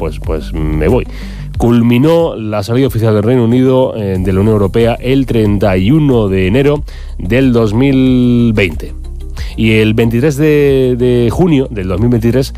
pues me voy. Culminó la salida oficial del Reino Unido de la Unión Europea el 31 de enero del 2020. Y el 23 de junio del 2023